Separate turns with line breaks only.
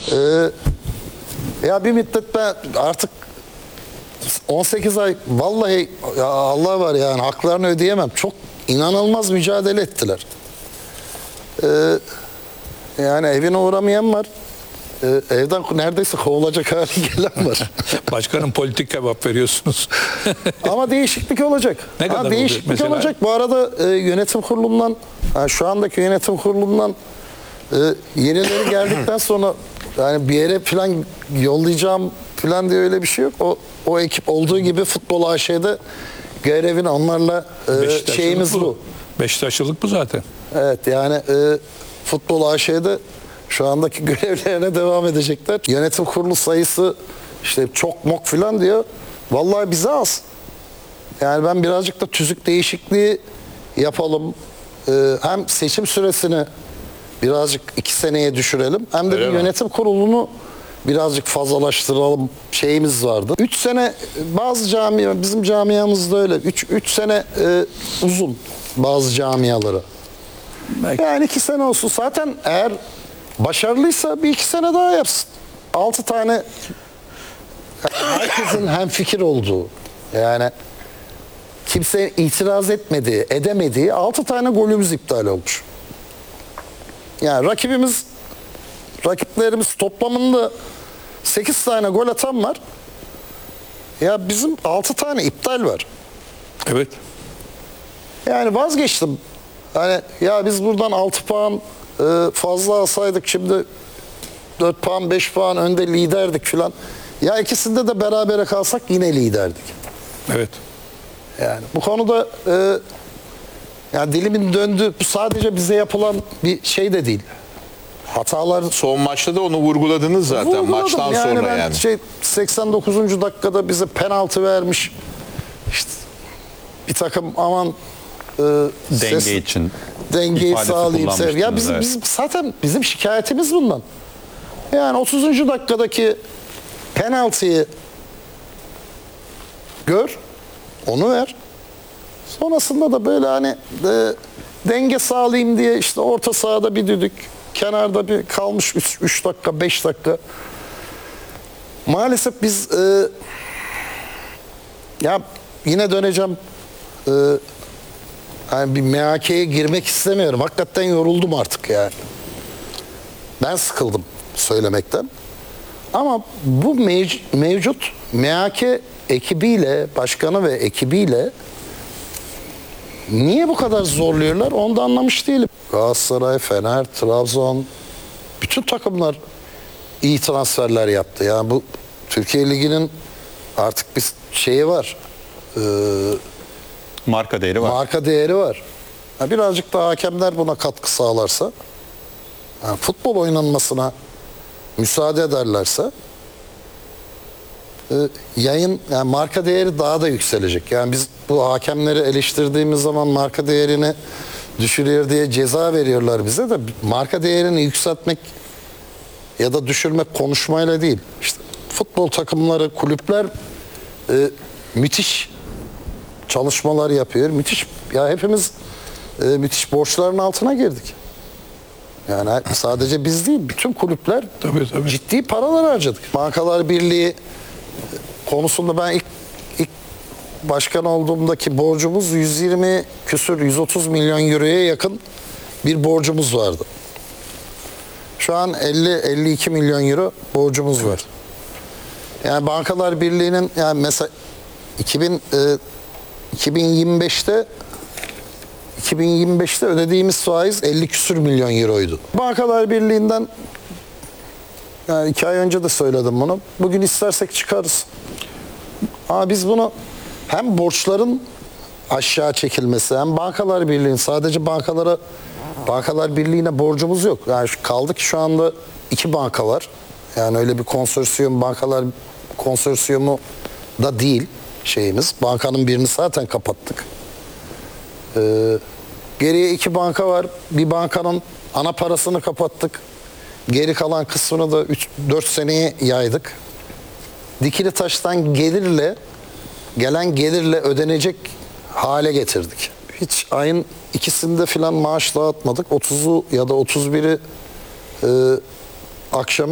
Ya bir müddet ben artık 18 ay vallahi ya Allah var yani haklarını ödeyemem. Çok inanılmaz mücadele ettiler. Yani evine uğramayan var. Evden neredeyse kovulacak hale gelen var.
Başkanım politik cevap veriyorsunuz.
Ama değişiklik olacak.
Ne kadar
değişiklik
olacak mesela?
olacak. Bu arada yönetim kurulundan, şu andaki yönetim kurulundan yenileri geldikten sonra yani bir yere falan yollayacağım falan diye öyle bir şey yok. O ekip olduğu gibi Futbol AŞ'de görevini onlarla şeyimiz bu.
Beşiktaşlılık bu zaten.
Evet yani Futbol AŞ'de şu andaki görevlerine devam edecekler. Yönetim kurulu sayısı işte çok mok falan diyor. Vallahi bize az. Yani ben birazcık da tüzük değişikliği yapalım. Hem seçim süresini birazcık 2 seneye düşürelim. Hem de yönetim kurulunu birazcık fazlalaştıralım şeyimiz vardı. 3 sene bazı cami, bizim camiamızda öyle. 3 sene uzun bazı camialara. Yani 2 sene olsun. Zaten eğer başarılıysa bir 2 sene daha yapsın. 6 tane herkesin hemfikir olduğu yani kimse itiraz etmediği, edemediği 6 tane golümüz iptal olmuş. Yani rakiplerimiz toplamında 8 tane gol atan var. Ya bizim 6 tane iptal var.
Evet.
Yani vazgeçtim. Hani ya biz buradan 6 puan fazla alsaydık şimdi 4 puan 5 puan önde liderdik filan. Ya ikisinde de berabere kalsak yine liderdik.
Evet.
Yani bu konuda yani dilimin döndü. Bu sadece bize yapılan bir şey de değil. Hatalar
Son maçta da onu vurguladınız zaten
vurguladım.
maçtan
Yani
sonra
ben
yani.
89. dakikada bize penaltı vermiş. İşte bir takım aman
Denge için
dengeyi
ifadesi
sağlayayım. Ya
kullanmıştınız,
bizim zaten bizim şikayetimiz bundan. Yani 30. dakikadaki penaltıyı gör, onu ver. Sonrasında da böyle hani denge sağlayayım diye işte orta sahada bir düdük, kenarda bir kalmış 3 dakika, 5 dakika. Maalesef biz ya yine döneceğim yani bir MHK'ye girmek istemiyorum. Hakikaten yoruldum artık yani. Ben sıkıldım söylemekten. Ama bu mevcut MHK ekibiyle, başkanı ve ekibiyle niye bu kadar zorluyorlar onu da anlamış değilim. Galatasaray, Fener, Trabzon bütün takımlar iyi transferler yaptı. Yani bu Türkiye Ligi'nin artık bir şeyi var.
marka değeri var.
Marka değeri var. Yani birazcık da hakemler buna katkı sağlarsa, yani futbol oynanmasına müsaade ederlerse yani marka değeri daha da yükselecek. Yani biz bu hakemleri eleştirdiğimiz zaman marka değerini düşürüyor diye ceza veriyorlar bize de marka değerini yükseltmek ya da düşürmek konuşmayla değil. İşte futbol takımları, kulüpler müthiş çalışmalar yapıyor. Müthiş ya hepimiz müthiş borçların altına girdik. Yani sadece biz değil, bütün kulüpler
Tabii.
ciddi paralar harcadık. Bankalar Birliği konusunda ben ilk başkan olduğumdaki borcumuz 120 küsür 130 milyon euroya yakın bir borcumuz vardı. Şu an 50-52 milyon euro borcumuz var. Yani Bankalar Birliği'nin yani mesela 2025'te ödediğimiz faiz 50 küsür milyon euroydu. Bankalar Birliği'nden yani 2 ay önce de söyledim bunu. Bugün istersek çıkarız. Ama biz bunu hem borçların aşağı çekilmesi hem Bankalar Birliği'nin sadece Bankalar Birliği'ne borcumuz yok. Yani kaldı ki şu anda 2 banka var. Yani öyle bir konsorsiyum bankalar konsorsiyumu da değil şeyimiz. Bankanın birini zaten kapattık. Geriye 2 banka var. Bir bankanın ana parasını kapattık. Geri kalan kısmını da 4 seneye yaydık. Dikili taştan gelen gelirle ödenecek hale getirdik. Hiç ayın ikisinde filan maaş dağıtmadık. 30'u ya da 31'i akşama